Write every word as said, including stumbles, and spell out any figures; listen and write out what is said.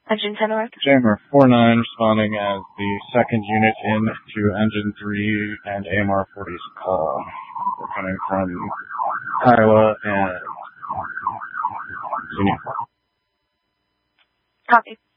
Engine ten North. Jammer four nine responding as the second unit in to Engine three and A M R forty's call. We're coming from Kiowa and Zuniga. Copy.